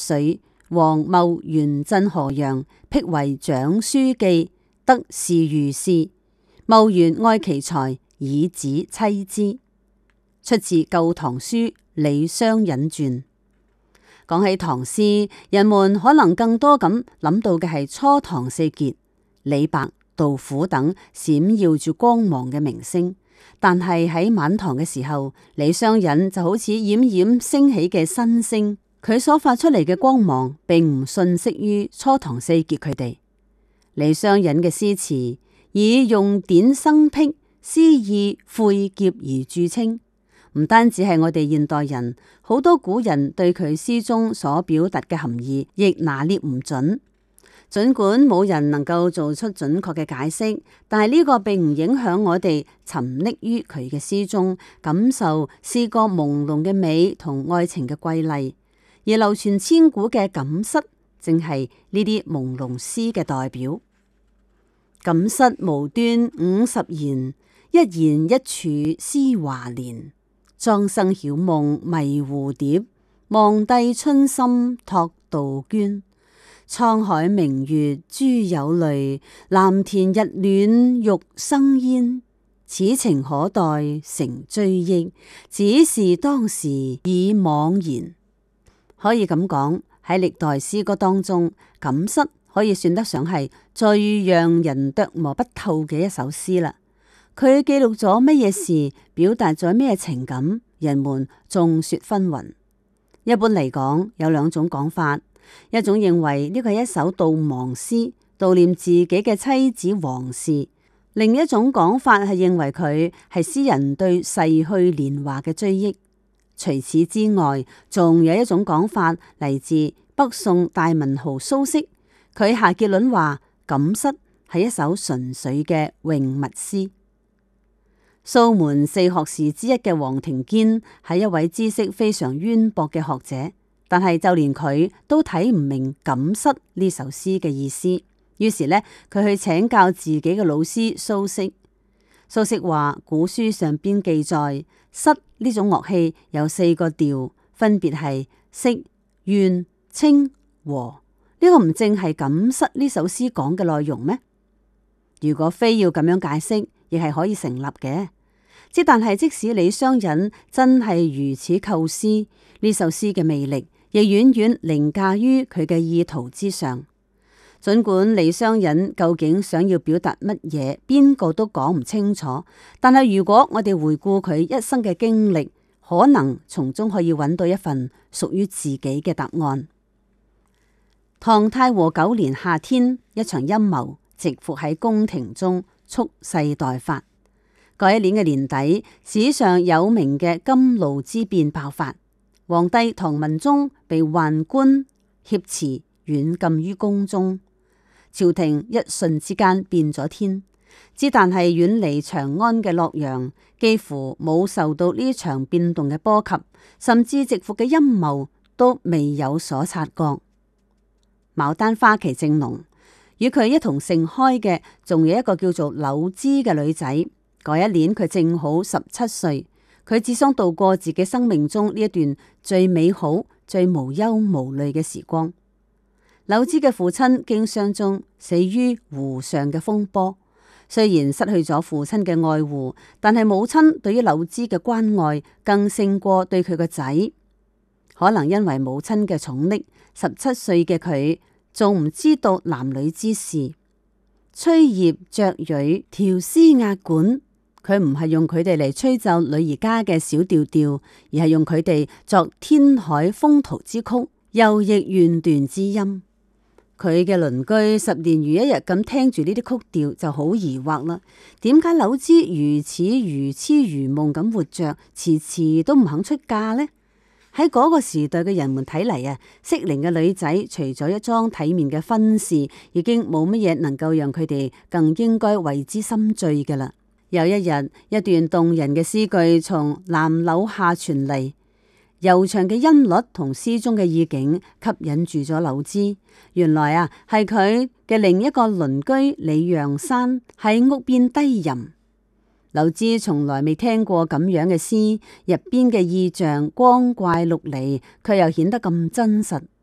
水，王茂原鎮河陽，辟為長書記，得侍御史。茂原愛其才，以子妻之。出自《舊唐書·李商隱傳》。講起唐詩，人們可能更多咁諗到嘅係初唐四傑，李白、杜甫等閃耀住光芒嘅明星。但係喺晚唐嘅時候，李商隱就好似冉冉升起嘅新星，佢所發出嚟嘅光芒並唔遜色於初唐四傑佢哋。李商隱嘅詩詞以用典生僻、詩意晦澀而著稱。唔單止係我哋現代人，好多古人對佢詩中所表達嘅含義亦拿捏唔準。儘管冇人能夠做出準確嘅解釋，但係呢個並唔影響我哋沉溺於佢嘅詩中，感受詩歌朦朧嘅美同愛情嘅瑰麗。而流傳千古嘅錦瑟，正係呢啲朦朧詩嘅代表。錦瑟無端50言，一言一柱思華年。莊生曉夢迷蝴蝶，望帝春心托杜鵑。滄海明月珠有淚，藍田日暖玉生煙。此情可待成追憶，只是當時已惘然。可以咁講，喺歷代詩歌當中，錦瑟可以算得上係最讓人琢磨不透嘅一首詩啦。佢記錄咗乜嘢事，表達咗咩情感，人們眾說紛紜。一般嚟講，有兩種講法，一種認為呢個係一首悼亡詩，悼念自己嘅妻子王氏；另一種講法係認為佢係詩人對逝去年華嘅追憶。除此之外，仲有一種講法嚟自北宋大文豪蘇軾，佢下結論話錦瑟係一首純粹嘅詠物詩。蘇門四學士之一嘅黃庭堅係一位知識非常淵博嘅學者，但係就連佢都睇唔明錦瑟呢首詩嘅意思。於是呢，佢去請教自己嘅老師蘇軾。蘇軾話古書上邊記載，瑟呢種樂器有4個調，分別係嗇、怨、清、和。呢個唔正係錦瑟呢首詩講嘅內容咩？如果非要咁樣解釋，亦係可以成立嘅。但係即使李商隱真係如此構思，呢首詩嘅魅力亦遠遠凌駕於佢嘅意圖之上。儘管李商隱究竟想要表達乜嘢，邊個都講唔清楚。但係如果我哋回顧佢一生嘅經歷，可能從中可以揾到一份屬於自己嘅答案。唐太和9年夏天，一場陰謀直伏喺宮廷中，蓄勢待發。嗰一年嘅年底，史上有名嘅甘露之變爆發，皇帝唐文宗被宦官挾持，軟禁於宮中。朝廷一瞬之間變咗天，但係遠離長安嘅洛陽幾乎冇受到呢場變動嘅波及，甚至直伏嘅陰謀都未有所察覺。牡丹花期正濃，與佢一同盛開嘅仲有一個叫做柳枝嘅女仔。嗰一年佢正好17歲，佢只想度過自己生命中呢一段最美好、最無憂無慮嘅時光。柳枝嘅父親經商中死於湖上嘅風波，雖然失去咗父親嘅愛護，但係母親對於柳枝嘅關愛更勝過對佢個仔。可能因為母親嘅寵溺，17歲嘅佢仲唔知道男女之事。吹葉雀蕊調絲壓管，佢唔係用佢哋嚟吹奏女兒家嘅小調調，而係用佢哋作天海風濤之曲，又譯怨斷之音。佢嘅鄰居10年如一日咁聽住呢啲曲調，就好疑惑啦。點解柳枝如此如痴如夢咁活着，遲遲都唔肯出嫁呢？喺嗰個時代嘅人們睇嚟啊，適齡嘅女仔除咗一樁體面嘅婚事，已經冇乜嘢能夠讓佢哋更應該為之心醉嘅啦。有一日，一段動人嘅詩句從南樓下傳嚟，悠長嘅音律同詩中嘅意境吸引住咗柳枝。原來啊，係佢嘅另一個鄰居李陽山喺屋邊低吟。柳枝從來未聽過咁樣嘅詩，入邊嘅意象光怪陸離，卻又顯得咁真實。